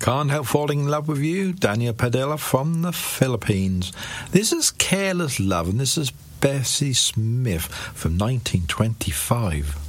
Can't Help Falling in Love with You, Daniel Padilla from the Philippines. This is Careless Love, and this is Bessie Smith from 1925.